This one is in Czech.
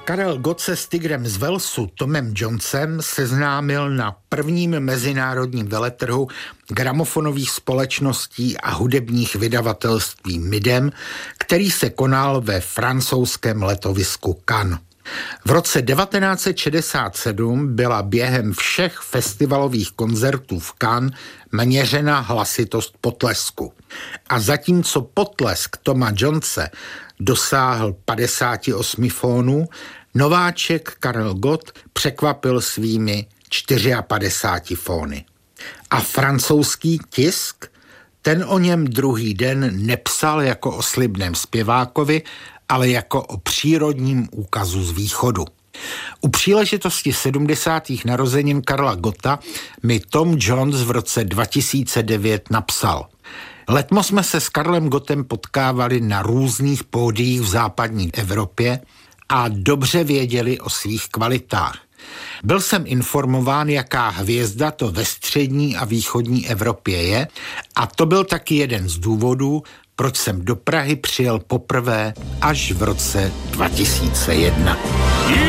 Karel Gott se s tigrem z Walesu Tomem Jonesem seznámil na prvním mezinárodním veletrhu gramofonových společností a hudebních vydavatelství MIDEM, který se konal ve francouzském letovisku Cannes. V roce 1967 byla během všech festivalových koncertů v Cannes měřena hlasitost potlesku. A zatímco potlesk Toma Jonese dosáhl 58 fónů, nováček Karel Gott překvapil svými 54 fóny. A francouzský tisk, ten o něm druhý den nepsal jako o slibném zpěvákovi, ale jako o přírodním úkazu z východu. U příležitosti 70. narozenin Karla Gotta mi Tom Jones v roce 2009 napsal: Letmo jsme se s Karlem Gottem potkávali na různých pódiích v západní Evropě a dobře věděli o svých kvalitách. Byl jsem informován, jaká hvězda to ve střední a východní Evropě je, a to byl taky jeden z důvodů, proč jsem do Prahy přijel poprvé až v roce 2001.